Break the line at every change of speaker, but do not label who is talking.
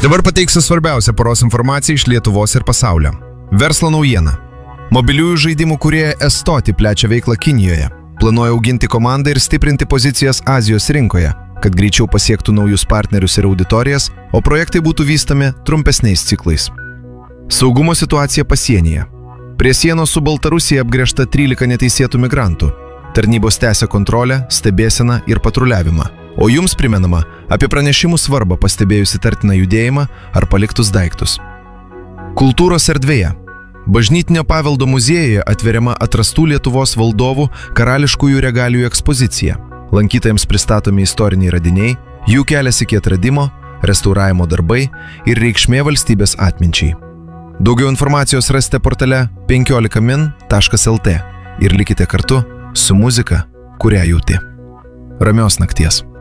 Dabar pateiksiu svarbiausią paros informaciją iš Lietuvos ir pasaulio. Verslo naujiena. Mobiliųjų žaidimų kūrėja Estoti plečia veiklą Kinijoje. Planuoja auginti komandą ir stiprinti pozicijas Azijos rinkoje, kad greičiau pasiektų naujus partnerius ir auditorijas, o projektai būtų vystomi trumpesniais ciklais. Saugumo situacija pasienyje. Prie sienos su Baltarusija apgręžta 13 neteisėtų migrantų. Tarnybos tęsia kontrolę, stebėseną ir patruliavimą. O jums primenama apie pranešimų svarbą pastebėjus įtartiną judėjimą ar paliktus daiktus. Kultūros erdvėje. Bažnytinio paveldo muziejuje atveriama atrastų Lietuvos valdovų karališkųjų regalijų ekspozicija. Lankytojams pristatomi istoriniai radiniai, jų kelias iki atradimo, restauravimo darbai ir reikšmė valstybės atminčiai. Daugiau informacijos rasite portale 15min.lt ir likite kartu su muzika, kurią jauti. Ramios nakties.